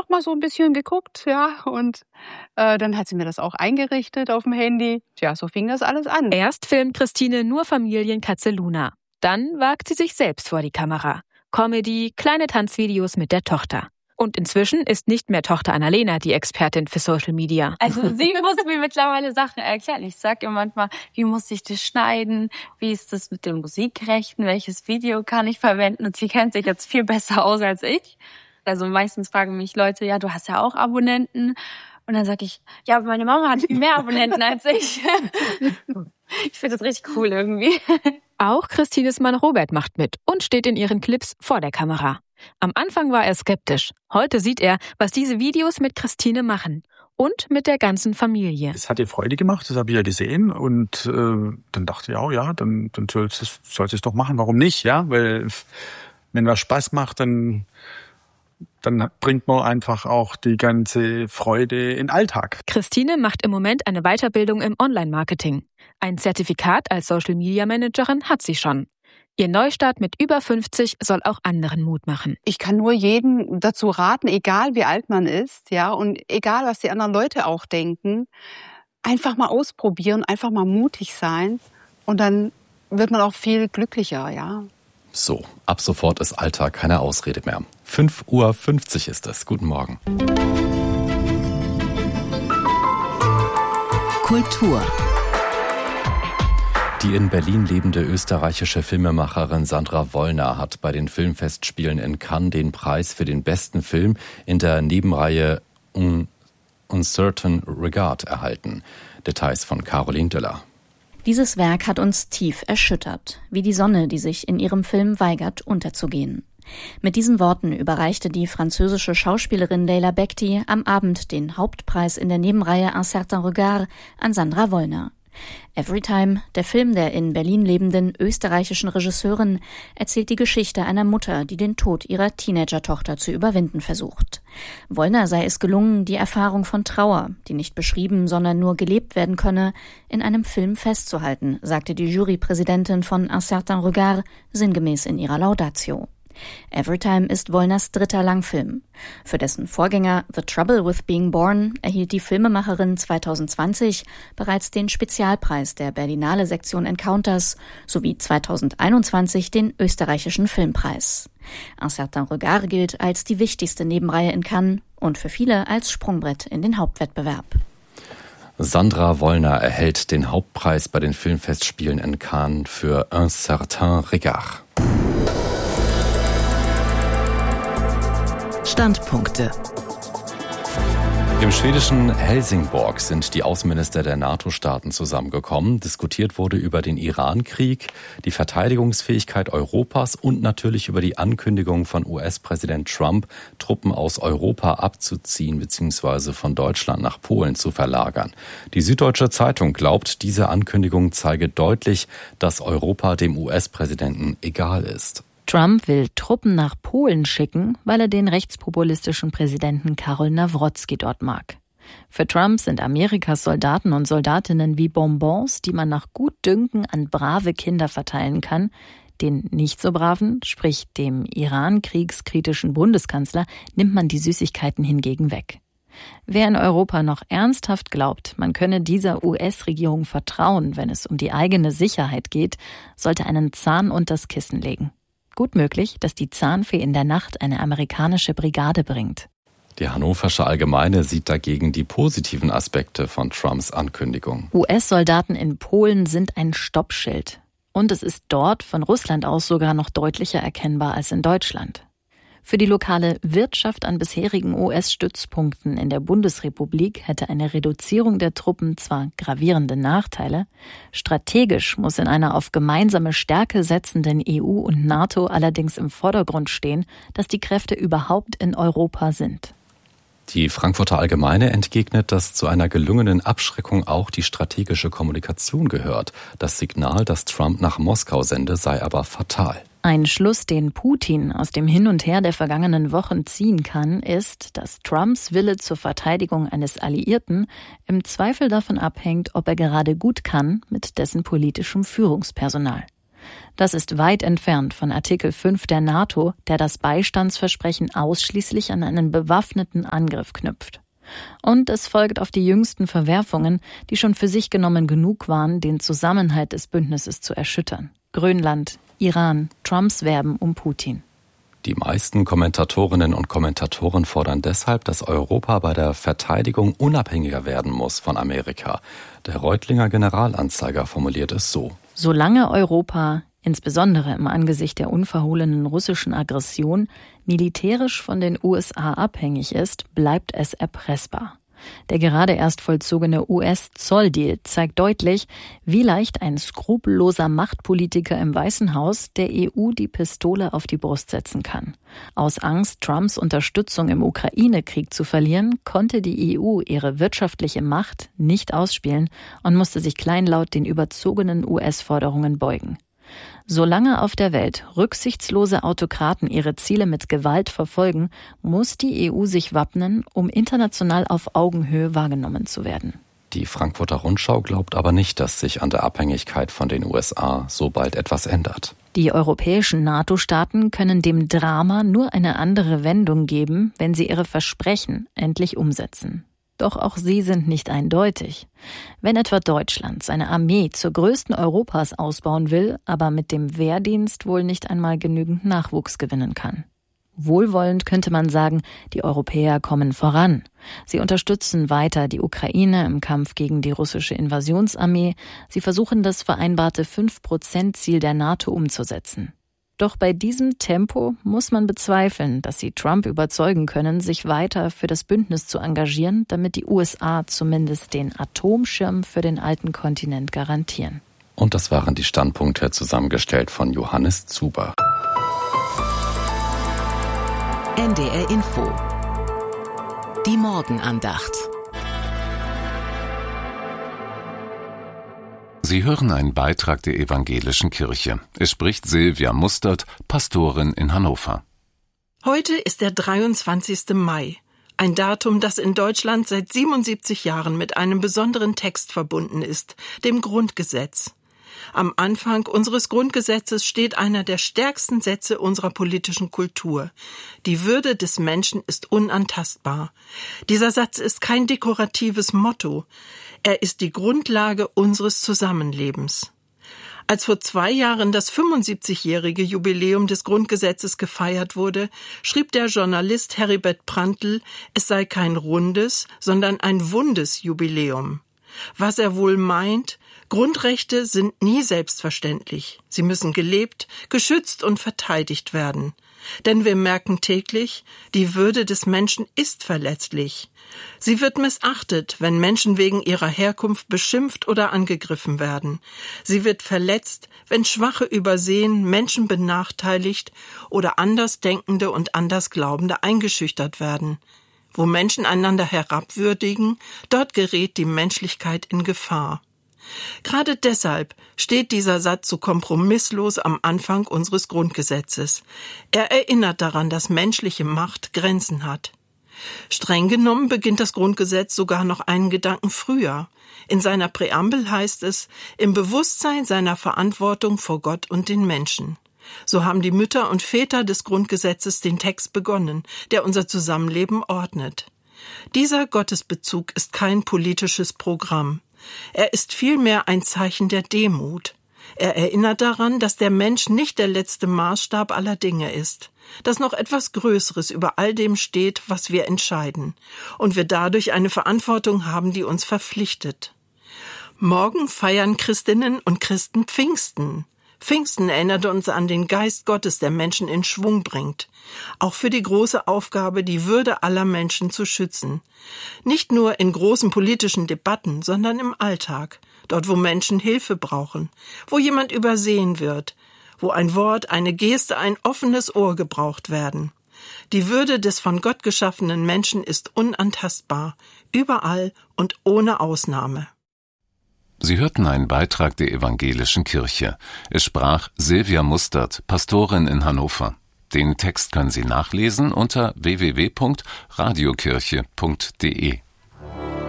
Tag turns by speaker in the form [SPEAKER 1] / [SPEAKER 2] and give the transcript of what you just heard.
[SPEAKER 1] doch mal so ein bisschen geguckt, ja. Und dann hat sie mir das auch eingerichtet auf dem Handy. Tja, so fing das alles an.
[SPEAKER 2] Erst filmt Christine nur Familienkatze Luna. Dann wagt sie sich selbst vor die Kamera. Comedy, kleine Tanzvideos mit der Tochter. Und inzwischen ist nicht mehr Tochter Annalena die Expertin für Social Media.
[SPEAKER 3] Also sie muss mir mittlerweile Sachen erklären. Ich sage ihr manchmal, wie muss ich das schneiden? Wie ist das mit den Musikrechten? Welches Video kann ich verwenden? Und sie kennt sich jetzt viel besser aus als ich. Also meistens fragen mich Leute, ja, du hast ja auch Abonnenten. Und dann sage ich, ja, aber meine Mama hat viel mehr Abonnenten als ich. Ich finde das richtig cool irgendwie.
[SPEAKER 2] Auch Christines Mann Robert macht mit und steht in ihren Clips vor der Kamera. Am Anfang war er skeptisch. Heute sieht er, was diese Videos mit Christine machen. Und mit der ganzen Familie.
[SPEAKER 4] Es hat ihr Freude gemacht, das habe ich ja gesehen. Und dann dachte ich auch, ja, dann soll sie es doch machen. Warum nicht? Ja, weil wenn was Spaß macht, dann bringt man einfach auch die ganze Freude in den Alltag.
[SPEAKER 2] Christine macht im Moment eine Weiterbildung im Online-Marketing. Ein Zertifikat als Social-Media-Managerin hat sie schon. Ihr Neustart mit über 50 soll auch anderen Mut machen.
[SPEAKER 1] Ich kann nur jedem dazu raten, egal wie alt man ist, ja, und egal was die anderen Leute auch denken, einfach mal ausprobieren, einfach mal mutig sein und dann wird man auch viel glücklicher, ja.
[SPEAKER 5] So, ab sofort ist Alltag keine Ausrede mehr. 5:50 Uhr ist es. Guten Morgen.
[SPEAKER 6] Kultur.
[SPEAKER 5] Die in Berlin lebende österreichische Filmemacherin Sandra Wollner hat bei den Filmfestspielen in Cannes den Preis für den besten Film in der Nebenreihe Uncertain Regard erhalten. Details von Caroline Döller.
[SPEAKER 7] Dieses Werk hat uns tief erschüttert, wie die Sonne, die sich in ihrem Film weigert, unterzugehen. Mit diesen Worten überreichte die französische Schauspielerin Leila Bekti am Abend den Hauptpreis in der Nebenreihe Un certain regard an Sandra Wollner. Everytime, der Film der in Berlin lebenden österreichischen Regisseurin, erzählt die Geschichte einer Mutter, die den Tod ihrer Teenager-Tochter zu überwinden versucht. Wollner sei es gelungen, die Erfahrung von Trauer, die nicht beschrieben, sondern nur gelebt werden könne, in einem Film festzuhalten, sagte die Jurypräsidentin von Un certain regard sinngemäß in ihrer Laudatio. Everytime ist Wollners dritter Langfilm. Für dessen Vorgänger The Trouble with Being Born erhielt die Filmemacherin 2020 bereits den Spezialpreis der Berlinale Sektion Encounters sowie 2021 den österreichischen Filmpreis. Un certain regard gilt als die wichtigste Nebenreihe in Cannes und für viele als Sprungbrett in den Hauptwettbewerb.
[SPEAKER 5] Sandra Wollner erhält den Hauptpreis bei den Filmfestspielen in Cannes für Un certain regard.
[SPEAKER 6] Standpunkte.
[SPEAKER 5] Im schwedischen Helsingborg sind die Außenminister der NATO-Staaten zusammengekommen. Diskutiert wurde über den Iran-Krieg, die Verteidigungsfähigkeit Europas und natürlich über die Ankündigung von US-Präsident Trump, Truppen aus Europa abzuziehen bzw. von Deutschland nach Polen zu verlagern. Die Süddeutsche Zeitung glaubt, diese Ankündigung zeige deutlich, dass Europa dem US-Präsidenten egal ist.
[SPEAKER 2] Trump will Truppen nach Polen schicken, weil er den rechtspopulistischen Präsidenten Karol Nawrocki dort mag. Für Trump sind Amerikas Soldaten und Soldatinnen wie Bonbons, die man nach Gutdünken an brave Kinder verteilen kann. Den nicht so braven, sprich dem Iran-kriegskritischen Bundeskanzler, nimmt man die Süßigkeiten hingegen weg. Wer in Europa noch ernsthaft glaubt, man könne dieser US-Regierung vertrauen, wenn es um die eigene Sicherheit geht, sollte einen Zahn unters Kissen legen. Gut möglich, dass die Zahnfee in der Nacht eine amerikanische Brigade bringt.
[SPEAKER 5] Die Hannoversche Allgemeine sieht dagegen die positiven Aspekte von Trumps Ankündigung.
[SPEAKER 2] US-Soldaten in Polen sind ein Stoppschild. Und es ist dort von Russland aus sogar noch deutlicher erkennbar als in Deutschland. Für die lokale Wirtschaft an bisherigen US-Stützpunkten in der Bundesrepublik hätte eine Reduzierung der Truppen zwar gravierende Nachteile, strategisch muss in einer auf gemeinsame Stärke setzenden EU und NATO allerdings im Vordergrund stehen, dass die Kräfte überhaupt in Europa sind.
[SPEAKER 5] Die Frankfurter Allgemeine entgegnet, dass zu einer gelungenen Abschreckung auch die strategische Kommunikation gehört. Das Signal, das Trump nach Moskau sende, sei aber fatal.
[SPEAKER 2] Ein Schluss, den Putin aus dem Hin und Her der vergangenen Wochen ziehen kann, ist, dass Trumps Wille zur Verteidigung eines Alliierten im Zweifel davon abhängt, ob er gerade gut kann mit dessen politischem Führungspersonal. Das ist weit entfernt von Artikel 5 der NATO, der das Beistandsversprechen ausschließlich an einen bewaffneten Angriff knüpft. Und es folgt auf die jüngsten Verwerfungen, die schon für sich genommen genug waren, den Zusammenhalt des Bündnisses zu erschüttern. Grönland, Iran, Trumps Werben um Putin.
[SPEAKER 5] Die meisten Kommentatorinnen und Kommentatoren fordern deshalb, dass Europa bei der Verteidigung unabhängiger werden muss von Amerika. Der Reutlinger Generalanzeiger formuliert es so:
[SPEAKER 2] Solange Europa, insbesondere im Angesicht der unverhohlenen russischen Aggression, militärisch von den USA abhängig ist, bleibt es erpressbar. Der gerade erst vollzogene US-Zolldeal zeigt deutlich, wie leicht ein skrupelloser Machtpolitiker im Weißen Haus der EU die Pistole auf die Brust setzen kann. Aus Angst, Trumps Unterstützung im Ukraine-Krieg zu verlieren, konnte die EU ihre wirtschaftliche Macht nicht ausspielen und musste sich kleinlaut den überzogenen US-Forderungen beugen. Solange auf der Welt rücksichtslose Autokraten ihre Ziele mit Gewalt verfolgen, muss die EU sich wappnen, um international auf Augenhöhe wahrgenommen zu werden.
[SPEAKER 5] Die Frankfurter Rundschau glaubt aber nicht, dass sich an der Abhängigkeit von den USA so bald etwas ändert.
[SPEAKER 2] Die europäischen NATO-Staaten können dem Drama nur eine andere Wendung geben, wenn sie ihre Versprechen endlich umsetzen. Doch auch sie sind nicht eindeutig. Wenn etwa Deutschland seine Armee zur größten Europas ausbauen will, aber mit dem Wehrdienst wohl nicht einmal genügend Nachwuchs gewinnen kann. Wohlwollend könnte man sagen, die Europäer kommen voran. Sie unterstützen weiter die Ukraine im Kampf gegen die russische Invasionsarmee. Sie versuchen, das vereinbarte 5%-Ziel der NATO umzusetzen. Doch bei diesem Tempo muss man bezweifeln, dass sie Trump überzeugen können, sich weiter für das Bündnis zu engagieren, damit die USA zumindest den Atomschirm für den alten Kontinent garantieren.
[SPEAKER 5] Und das waren die Standpunkte, zusammengestellt von Johannes Zuber.
[SPEAKER 6] NDR Info. Die Morgenandacht.
[SPEAKER 8] Sie hören einen Beitrag der Evangelischen Kirche. Es spricht Silvia Mustert, Pastorin in Hannover.
[SPEAKER 9] Heute ist der 23. Mai, ein Datum, das in Deutschland seit 77 Jahren mit einem besonderen Text verbunden ist, dem Grundgesetz. Am Anfang unseres Grundgesetzes steht einer der stärksten Sätze unserer politischen Kultur. Die Würde des Menschen ist unantastbar. Dieser Satz ist kein dekoratives Motto. Er ist die Grundlage unseres Zusammenlebens. Als vor 2 Jahren das 75-jährige Jubiläum des Grundgesetzes gefeiert wurde, schrieb der Journalist Heribert Prantl, es sei kein rundes, sondern ein wundes Jubiläum. Was er wohl meint? Grundrechte sind nie selbstverständlich. Sie müssen gelebt, geschützt und verteidigt werden. Denn wir merken täglich, die Würde des Menschen ist verletzlich. Sie wird missachtet, wenn Menschen wegen ihrer Herkunft beschimpft oder angegriffen werden. Sie wird verletzt, wenn Schwache übersehen, Menschen benachteiligt oder Andersdenkende und Andersglaubende eingeschüchtert werden. Wo Menschen einander herabwürdigen, dort gerät die Menschlichkeit in Gefahr. Gerade deshalb steht dieser Satz so kompromisslos am Anfang unseres Grundgesetzes. Er erinnert daran, dass menschliche Macht Grenzen hat. Streng genommen beginnt das Grundgesetz sogar noch einen Gedanken früher. In seiner Präambel heißt es, im Bewusstsein seiner Verantwortung vor Gott und den Menschen. So haben die Mütter und Väter des Grundgesetzes den Text begonnen, der unser Zusammenleben ordnet. Dieser Gottesbezug ist kein politisches Programm. Er ist vielmehr ein Zeichen der Demut. Er erinnert daran, dass der Mensch nicht der letzte Maßstab aller Dinge ist, dass noch etwas Größeres über all dem steht, was wir entscheiden, und wir dadurch eine Verantwortung haben, die uns verpflichtet. Morgen feiern Christinnen und Christen Pfingsten. Pfingsten erinnert uns an den Geist Gottes, der Menschen in Schwung bringt. Auch für die große Aufgabe, die Würde aller Menschen zu schützen. Nicht nur in großen politischen Debatten, sondern im Alltag. Dort, wo Menschen Hilfe brauchen. Wo jemand übersehen wird. Wo ein Wort, eine Geste, ein offenes Ohr gebraucht werden. Die Würde des von Gott geschaffenen Menschen ist unantastbar. Überall und ohne Ausnahme.
[SPEAKER 8] Sie hörten einen Beitrag der Evangelischen Kirche. Es sprach Silvia Mustert, Pastorin in Hannover. Den Text können Sie nachlesen unter www.radiokirche.de.